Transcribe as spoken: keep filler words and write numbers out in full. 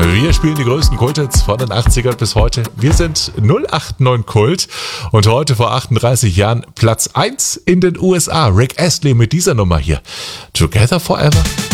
Wir spielen die größten Kulthits von den achtzigern bis heute. Wir sind null acht neun Kult und heute vor achtunddreißig Jahren Platz eins in den U S A. Rick Astley mit dieser Nummer hier. Together Forever.